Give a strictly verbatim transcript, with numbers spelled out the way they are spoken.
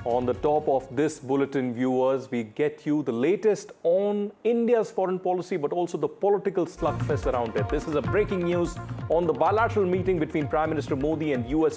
On the top of this bulletin, viewers, we get you the latest on India's foreign policy, but also the political slugfest around it. This is a breaking news on the bilateral meeting between Prime Minister Modi and U S